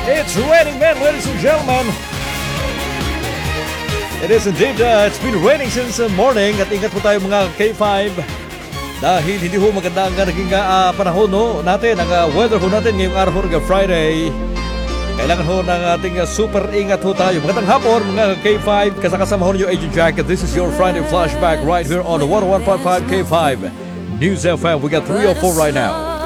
It's raining, man, ladies and gentlemen. It is indeed, it's been raining since morning. At ingat po tayo mga K5. Dahil hindi ho maganda ang naging panahon no, natin, ang weather ho natin ngayong araw ng Friday. Kailangan ho ng ating super ingat ho tayo. Magandang hapon mga K5. Kasama ho niyo Agent Jack. This is your Friday flashback right here on the 101.5 K5 News FM. We got 304 right now.